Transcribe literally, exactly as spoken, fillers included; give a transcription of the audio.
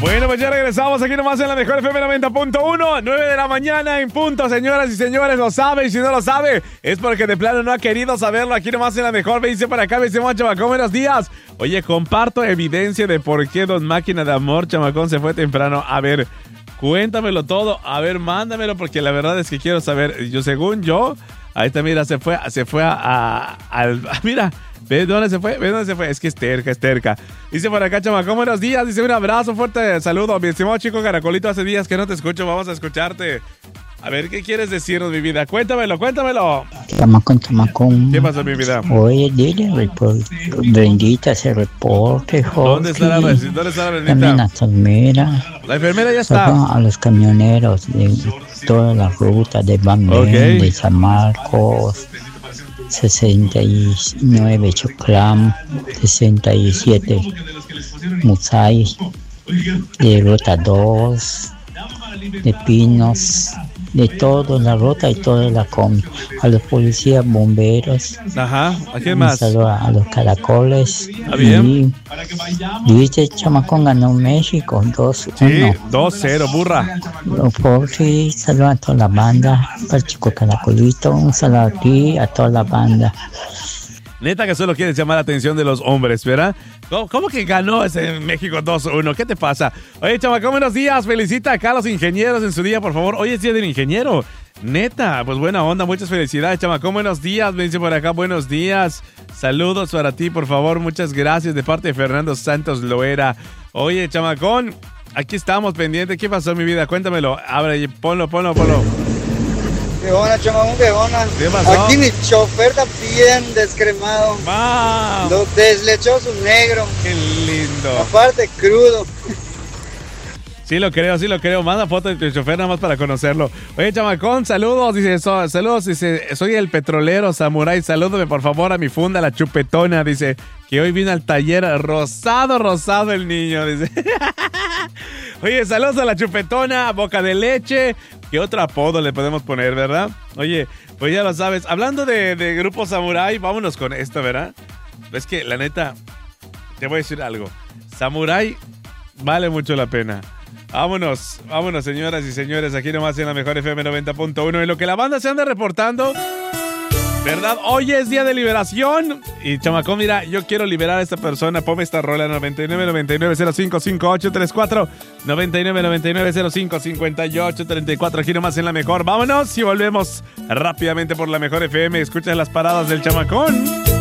Bueno, pues ya regresamos aquí nomás en la mejor F M noventa punto uno, nueve de la mañana en punto, señoras y señores, lo sabe, y si no lo sabe, es porque de plano no ha querido saberlo. Aquí nomás en la mejor, me dice por acá, me dice, chamacón, buenos días. Oye, comparto evidencia de por qué Don Máquina de Amor, chamacón, se fue temprano. A ver, cuéntamelo todo, a ver, mándamelo, porque la verdad es que quiero saber. Yo, según yo, ahí está, mira, se fue, se fue a, a, al, mira, ¿ves dónde se fue? ¿Ves dónde se fue? Es que es terca, es terca. Dice por acá, chamacón, buenos días. Dice, un abrazo, fuerte saludo. Mi estimado chico Caracolito, hace días que no te escucho. Vamos a escucharte. A ver, ¿qué quieres decirnos, mi vida? Cuéntamelo, cuéntamelo. Chamacón, chamacón. ¿Qué pasa, mi vida? Oye, dile, report, bendita ese reporte, Jorge. ¿Dónde está la, ¿dónde está la bendita? También la enfermera. La enfermera ya está. A los camioneros de toda la ruta de Bambén, okay, de San Marcos, sesenta y nueve Choclam, sesenta y siete Musay, de Ruta dos, de Pinos, de toda la ruta y toda la comi, a los policías, bomberos. Ajá, ¿a quién más? Un saludo a los caracoles. ¿Está bien? Y dice, chamacón ganó México dos uno. Sí, dos cero, burra. Los pobres, saludo a toda la banda, para el chico Caracolito, un saludo a ti, a toda la banda. Neta que solo quieres llamar la atención de los hombres, ¿verdad? ¿Cómo, cómo que ganó ese México dos uno? ¿Qué te pasa? Oye, chamacón, buenos días. Felicita acá a los ingenieros en su día, por favor. Hoy es día del ingeniero. Neta, pues buena onda. Muchas felicidades, chamacón. Buenos días. Me dice por acá, buenos días. Saludos para ti, por favor. Muchas gracias de parte de Fernando Santos Loera. Oye, chamacón, aquí estamos pendientes. ¿Qué pasó, mi vida? Cuéntamelo. Abre, ponlo, ponlo, ponlo. ¿Qué onda, chamacón? ¿Qué onda? ¿Qué pasó? Aquí mi chofer está bien descremado. ¡Wow! Lo deslechó su negro. ¡Qué lindo! Aparte, crudo. Sí lo creo, sí lo creo. Manda foto de tu chofer nada más para conocerlo. Oye, chamacón, saludos. Dice, so, saludos. Dice, soy el petrolero Samurai. Salúdame, por favor, a mi funda, la chupetona. Dice, que hoy vino al taller rosado, rosado el niño. Dice. Oye, saludos a la chupetona, boca de leche. ¿Qué otro apodo le podemos poner, verdad? Oye, pues ya lo sabes. Hablando de, de Grupo Samurai, vámonos con esto, ¿verdad? Es que, la neta, te voy a decir algo. Samurai vale mucho la pena. Vámonos, vámonos, señoras y señores. Aquí nomás en la mejor F M noventa punto uno. En lo que la banda se anda reportando, ¿verdad? Hoy es día de liberación. Y chamacón, mira, yo quiero liberar a esta persona. Ponme esta rola, noventa y nueve noventa y nueve cero cinco cinco ocho tres cuatro, noventa y nueve noventa y nueve cero cinco cincuenta y ocho treinta y cuatro. Aquí nomás en la mejor. Vámonos y volvemos rápidamente por la mejor F M. Escucha las paradas del chamacón.